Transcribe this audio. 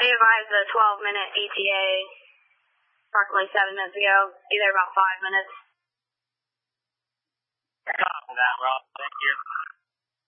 They advised a 12-minute ETA approximately 7 minutes ago. Be there about 5 minutes. Copy that, Rob. Thank you.